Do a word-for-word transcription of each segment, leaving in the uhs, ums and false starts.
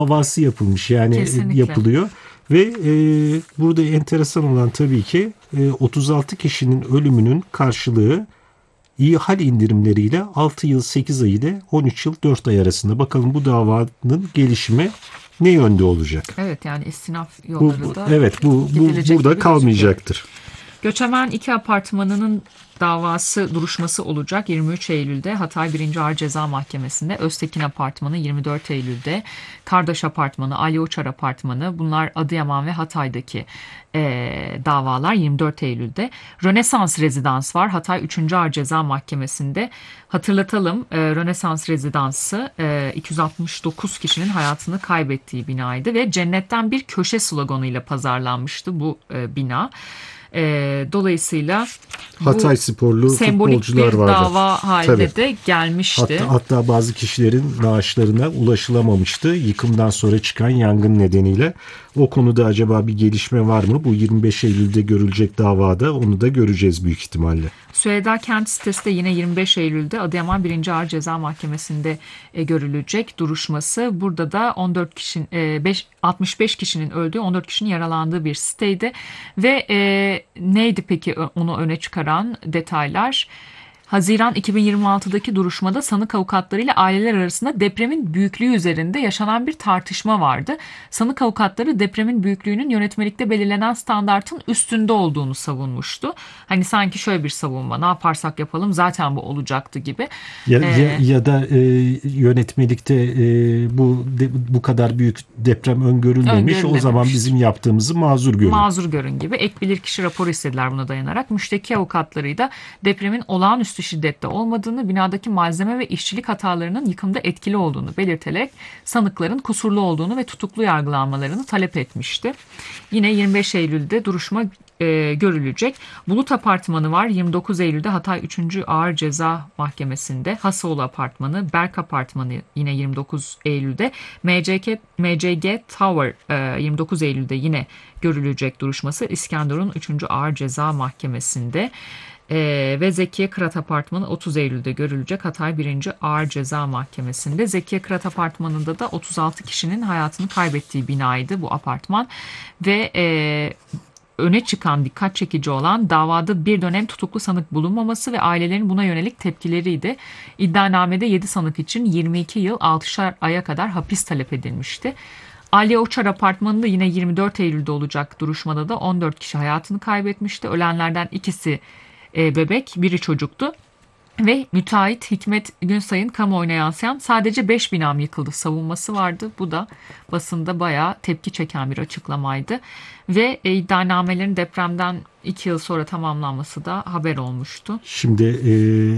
davası yapılmış, yani e, Kesinlikle. yapılıyor ve e, burada enteresan olan tabii ki e, otuz altı kişinin ölümünün karşılığı İhal indirimleriyle altı yıl sekiz ay ile on üç yıl dört ay arasında. Bakalım bu davanın gelişimi ne yönde olacak? Evet, yani istinaf Bu, yolları bu da evet bu, bu gidilecek burada gibi gözüküyor. kalmayacaktır. Göçemen iki apartmanının davası duruşması olacak yirmi üç Eylül'de Hatay birinci Ağır Ceza Mahkemesi'nde. Öztekin Apartmanı yirmi dört Eylül'de. Kardeş Apartmanı, Ali Uçar Apartmanı, bunlar Adıyaman ve Hatay'daki eee, davalar yirmi dört Eylül'de. Rönesans Rezidans var Hatay üçüncü Ağır Ceza Mahkemesi'nde. Hatırlatalım, eee, Rönesans Rezidansı eee, iki yüz altmış dokuz kişinin hayatını kaybettiği binaydı ve cennetten bir köşe sloganıyla pazarlanmıştı bu eee, bina. Eee, dolayısıyla Hatay bu sporlu sembolik futbolcular bir vardı. dava Tabii. haline de gelmişti. Hatta, hatta bazı kişilerin naaşlarına ulaşılamamıştı yıkımdan sonra çıkan yangın nedeniyle. O konuda acaba bir gelişme var mı? Bu yirmi beş Eylül'de görülecek davada onu da göreceğiz büyük ihtimalle. Süheyda Kent sitesi de yine yirmi beş Eylül'de Adıyaman birinci Ağır Ceza Mahkemesi'nde e, görülecek duruşması. Burada da on dört kişinin e, beş, altmış beş kişinin öldüğü, on dört kişinin yaralandığı bir siteydi. Ve e, neydi peki onu öne çıkaran detaylar? Haziran iki bin yirmi altıdaki duruşmada sanık avukatları ile aileler arasında depremin büyüklüğü üzerinde yaşanan bir tartışma vardı. Sanık avukatları depremin büyüklüğünün yönetmelikte belirlenen standartın üstünde olduğunu savunmuştu. Hani sanki şöyle bir savunma, ne yaparsak yapalım zaten bu olacaktı gibi. Ya, ya, Ee, ya da e, yönetmelikte e, bu de, bu kadar büyük deprem öngörülmemiş. O zaman öngörülememişti. bizim yaptığımızı mazur görün. Mazur görün gibi ek bilirkişi raporu istediler buna dayanarak. Müşteki avukatları da depremin olağanüstü şiddette olmadığını, binadaki malzeme ve işçilik hatalarının yıkımda etkili olduğunu belirterek sanıkların kusurlu olduğunu ve tutuklu yargılanmalarını talep etmişti. Yine yirmi beş Eylül'de duruşma e, görülecek. Bulut Apartmanı var yirmi dokuz Eylül'de Hatay üçüncü Ağır Ceza Mahkemesi'nde. Hasoğlu Apartmanı, Berk Apartmanı yine yirmi dokuz Eylül'de. M C G, M C G Tower e, yirmi dokuz Eylül'de yine görülecek duruşması İskenderun üçüncü Ağır Ceza Mahkemesi'nde. Ee, ve Zekiye Kırat Apartmanı otuz Eylül'de görülecek Hatay birinci Ağır Ceza Mahkemesi'nde. Zekiye Kırat Apartmanı'nda da otuz altı kişinin hayatını kaybettiği binaydı bu apartman ve e, öne çıkan, dikkat çekici olan davada bir dönem tutuklu sanık bulunmaması ve ailelerin buna yönelik tepkileriydi. İddianamede yedi sanık için yirmi iki yıl altışar aya kadar hapis talep edilmişti. Ali Uçar Apartmanı'nda yine yirmi dört Eylül'de olacak duruşmada da on dört kişi hayatını kaybetmişti. Ölenlerden ikisi e, bebek, biri çocuktu. Ve müteahhit Hikmet Günsay'ın kamuoyuna yansıyan sadece beş binam yıkıldı savunması vardı. Bu da basında bayağı tepki çeken bir açıklamaydı. Ve e, iddianamelerin depremden iki yıl sonra tamamlanması da haber olmuştu. Şimdi e,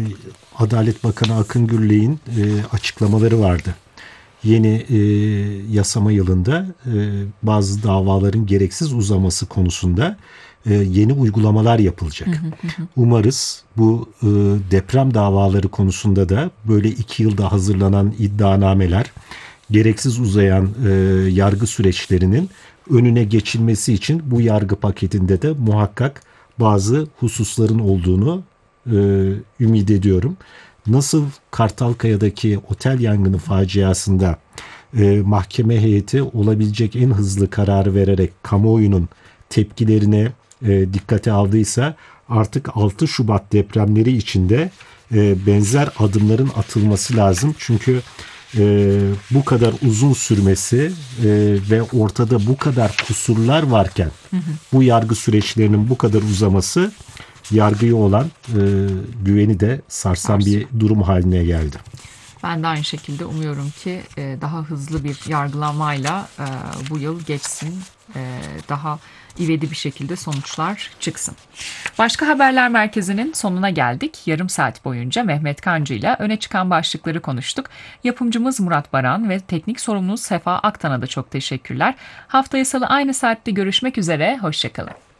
Adalet Bakanı Akın Gürley'in e, açıklamaları vardı. Yeni e, yasama yılında e, bazı davaların gereksiz uzaması konusunda e, yeni uygulamalar yapılacak. Umarız bu e, deprem davaları konusunda da böyle iki yılda hazırlanan iddianameler, gereksiz uzayan e, yargı süreçlerinin önüne geçilmesi için bu yargı paketinde de muhakkak bazı hususların olduğunu e, ümit ediyorum. Nasıl Kartalkaya'daki otel yangını faciasında e, mahkeme heyeti olabilecek en hızlı kararı vererek kamuoyunun tepkilerine e, dikkate aldıysa, artık altı Şubat depremleri içinde e, benzer adımların atılması lazım. Çünkü e, bu kadar uzun sürmesi e, ve ortada bu kadar kusurlar varken bu yargı süreçlerinin bu kadar uzaması yargıya olan e, güveni de sarsan bir durum haline geldi. Ben de aynı şekilde umuyorum ki e, daha hızlı bir yargılamayla e, bu yıl geçsin. E, daha ivedi bir şekilde sonuçlar çıksın. Başka Haberler Merkezi'nin sonuna geldik. Yarım saat boyunca Mehmet Kancı ile öne çıkan başlıkları konuştuk. Yapımcımız Murat Baran ve teknik sorumlumuz Sefa Aktan'a da çok teşekkürler. Haftaya Salı aynı saatte görüşmek üzere. Hoşçakalın.